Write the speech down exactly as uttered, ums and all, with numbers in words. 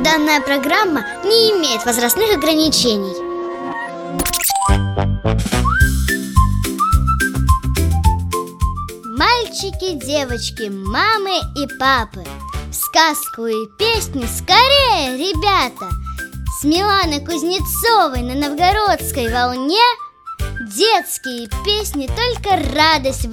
Данная программа не имеет возрастных ограничений. Мальчики, девочки, мамы и папы, в сказку и песню скорее, ребята! С Миланой Кузнецовой на новгородской волне детские песни только радость